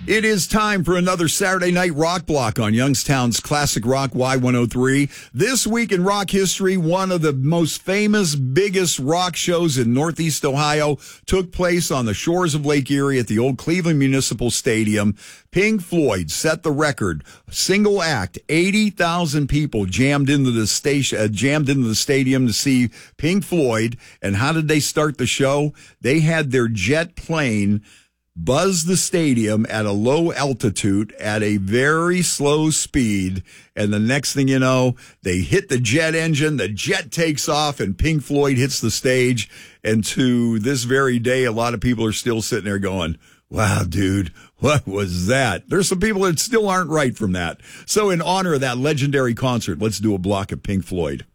It is time for another Saturday Night Rock Block on Youngstown's Classic Rock Y103. This week in rock history, one of the most famous, biggest rock shows in Northeast Ohio took place on the shores of Lake Erie at the old Cleveland Municipal Stadium. Pink Floyd set the record. Single act, 80,000 people jammed into the stadium to see Pink Floyd. And how did they start the show? They had their jet plane buzz the stadium at a low altitude at a very slow speed, and the next thing you know, they hit the jet engine, the jet takes off, and Pink Floyd hits the stage. And to this very day, a lot of people are still sitting there going, wow, dude, what was that? There's some people that still aren't right from that. So in honor of that legendary concert, let's do a block of Pink Floyd.